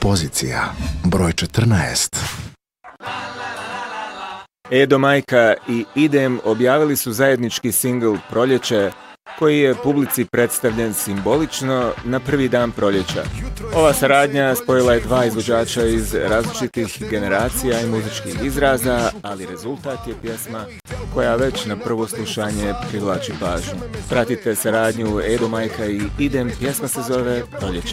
Pozicija broj 14. Edo Majka i Idem objavili su zajednički singl Proljeće, koji je publici predstavljen simbolično na prvi dan proljeća. Ova saradnja spojila je dva izvođača iz različitih generacija i muzičkih izraza, ali rezultat je pjesma koja već na prvo slušanje privlači pažnju. Pratite saradnju Edo Majka i Idem, pjesma se zove Proljeće.